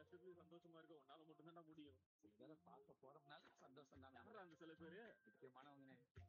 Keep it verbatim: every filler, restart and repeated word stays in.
வருஷத்துக்கு சந்தோஷமா இருக்க உன்னால மட்டும்தான் முடியும். வேலை பார்க்க போறோம்னால சந்தோஷம் தானே. யாரா அந்த சில பேரு முக்கியமானவங்கனே.